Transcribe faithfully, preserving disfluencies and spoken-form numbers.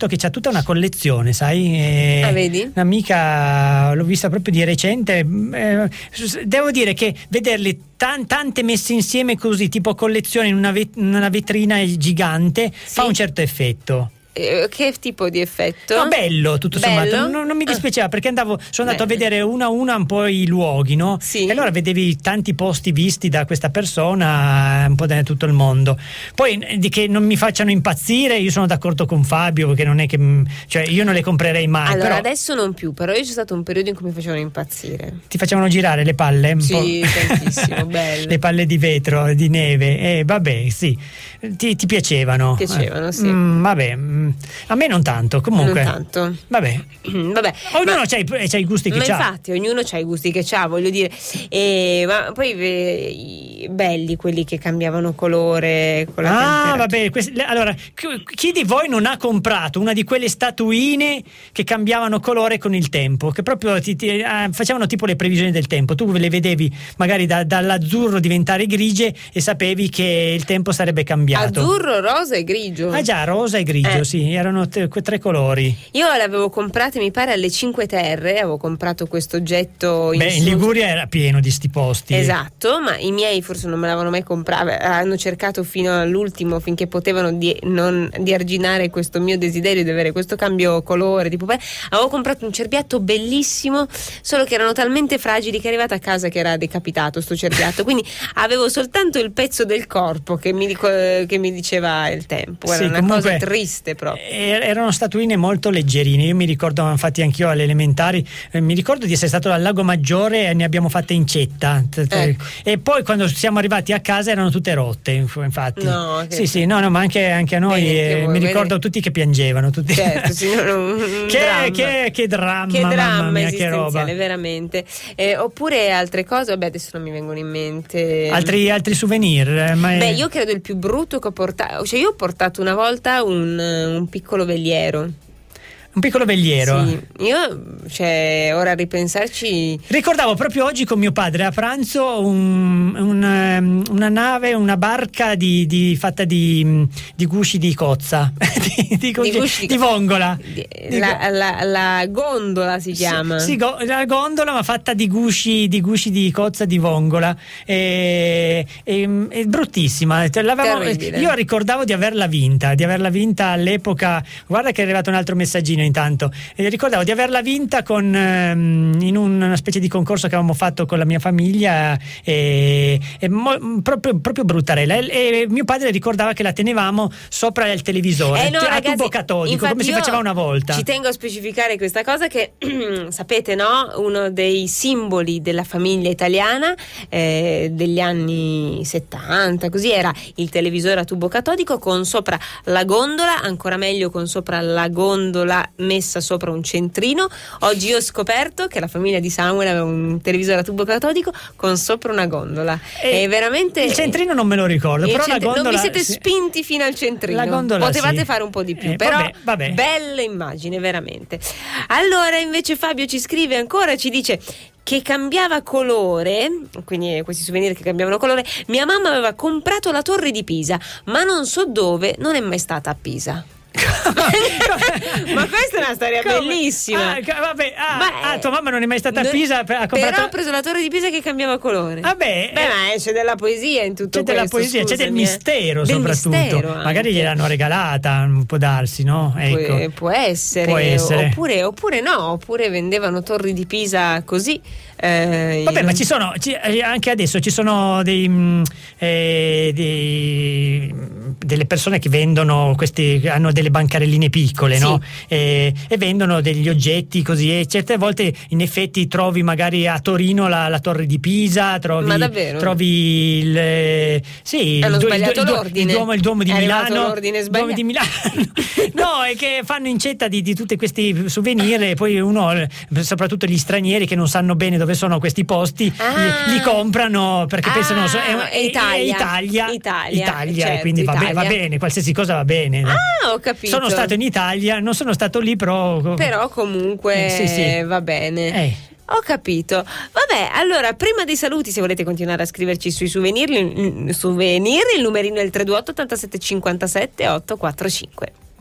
che c'ha tutta una collezione, sai? E ah, vedi? Un'amica, l'ho vista proprio di recente. Eh, devo dire che vederli tan- tante messe insieme così, tipo collezione in una, vet- in una vetrina gigante, sì, fa un certo effetto. Eh, che tipo di effetto? No, bello, tutto bello? sommato. Non, non mi dispiaceva, ah, perché andavo, sono andato bello. a vedere uno a uno un po' i luoghi, no? Sì. E allora vedevi tanti posti visti da questa persona un po' da tutto il mondo. Poi di che non mi facciano impazzire, io sono d'accordo con Fabio, perché non è che, cioè, io non le comprerei mai. Allora però adesso non più, però io c'è stato un periodo in cui mi facevano impazzire. Ti facevano girare le palle? Un sì, po'. tantissimo, bello. Le palle di vetro, di neve, eh, vabbè, sì, ti, ti piacevano. Piacevano, sì. Mm, vabbè, a me non tanto, comunque. Non tanto. Vabbè. Vabbè. Ognuno ma, c'ha i, c'ha i gusti che ma c'ha. Infatti, ognuno c'ha i gusti che c'ha, voglio dire. E, ma poi eh, belli quelli che cambiavano colore con la Ah, temperatura. vabbè. Quest- allora, chi di voi non ha comprato una di quelle statuine che cambiavano colore con il tempo? Che proprio ti, ti, eh, facevano tipo le previsioni del tempo. Tu le vedevi magari da, dall'azzurro diventare grigie e sapevi che il tempo sarebbe cambiato. Azzurro, rosa e grigio. Ah già, rosa e grigio, eh. sì, erano te, quei tre colori. Io l'avevo comprata, mi pare, alle Cinque Terre, avevo comprato questo oggetto in Beh, in Liguria era pieno di sti posti. Esatto, ma i miei forse non me l'avevano mai comprato, hanno cercato fino all'ultimo, finché potevano di, non, di arginare questo mio desiderio di avere questo cambio colore. Tipo, avevo comprato un cerbiatto bellissimo, solo che erano talmente fragili che è arrivata a casa che era decapitato sto cerbiatto, quindi avevo soltanto il pezzo del corpo che mi, che mi diceva il tempo. Era sì, una cosa triste proprio. Erano statuine molto leggerine. Io mi ricordo, infatti anch'io alle elementari, eh, mi ricordo di essere stato al Lago Maggiore e ne abbiamo fatte incetta. Ecco. E poi quando siamo arrivati a casa erano tutte rotte, infatti. No, che... Sì, sì, no, no, ma anche, anche a noi. Bene, eh, voi, mi ricordo bene. Tutti che piangevano. Tutti. Certo, signor, un, un che, dramma. Che, che dramma, che dramma mamma mia, che esistenziale, roba. veramente. Eh, oppure altre cose, vabbè, adesso non mi vengono in mente. Altri, altri souvenir? Eh, ma è... Beh, io credo il più brutto che ho portato, cioè io ho portato una volta un, un piccolo veliero. Un piccolo veliero. Sì, io, cioè, ora a ripensarci. Ricordavo proprio oggi con mio padre a pranzo un, un, una nave, una barca di, di, fatta di, di gusci di cozza, di, di, Di gusci di vongola. Di, la, la, la gondola si chiama. Sì, sì, go, la gondola, ma fatta di gusci di, gusci di cozza di vongola. E, e, è bruttissima. Io ricordavo di averla vinta, di averla vinta all'epoca. Guarda che è arrivato un altro messaggino intanto, e ricordavo di averla vinta con ehm, in una specie di concorso che avevamo fatto con la mia famiglia, e, e mo, proprio, proprio bruttarella, e, e mio padre ricordava che la tenevamo sopra il televisore, eh no, a ragazzi, tubo catodico, come si faceva una volta. Ci tengo a specificare questa cosa che sapete, no? Uno dei simboli della famiglia italiana eh, degli anni settanta, così, era il televisore a tubo catodico con sopra la gondola, ancora meglio con sopra la gondola messa sopra un centrino. Oggi io ho scoperto che la famiglia di Samuel aveva un televisore a tubo catodico con sopra una gondola. E veramente il centrino non me lo ricordo, però centri- la gondola, non vi siete sì, spinti fino al centrino. La gondola, potevate sì, fare un po' di più, eh, però vabbè, vabbè. Bella immagine, veramente. Allora invece Fabio ci scrive ancora, ci dice che cambiava colore, quindi questi souvenir che cambiavano colore. Mia mamma aveva comprato la torre di Pisa, ma non so dove, non è mai stata a Pisa. Ma questa è una storia Come? bellissima. Ah, vabbè, ah, ma, ah, tua mamma non è mai stata a Pisa, ha comprato... però ha preso la torre di Pisa che cambiava colore. Vabbè, Beh, ma c'è della poesia in tutto c'è questo. Della poesia, scusami, c'è del mistero, del soprattutto. Mistero magari gliel'hanno regalata, può darsi, no? Ecco. Pu- può essere, può essere. Oppure, oppure no, oppure vendevano torri di Pisa così. Eh, Vabbè, in... ma ci sono, ci, anche adesso ci sono dei, eh, dei, delle persone che vendono questi, hanno delle bancarelline piccole, sì, no? E, e vendono degli oggetti così, e certe volte in effetti trovi magari a Torino la, la torre di Pisa, trovi, ma davvero? trovi il, sì, hanno il, sbagliato il, il, l'ordine. il Duomo, il Duomo di è Milano, l'ordine il Duomo di Milano. No, è che fanno incetta di, di tutti questi souvenir, e poi uno, soprattutto gli stranieri che non sanno bene dove sono questi posti, ah. li, li comprano perché ah, pensano è, è Italia, è Italia, Italia, Italia certo, quindi va, Italia. va bene, qualsiasi cosa va bene. Ah, ho capito. Sono stato in Italia, non sono stato lì, però però comunque eh, sì, sì. va bene. Eh. Ho capito. Vabbè, allora prima dei saluti, se volete continuare a scriverci sui souvenir, il, souvenir, il numerino è il tre due otto ottantasette cinquantasette ottocentoquarantacinque.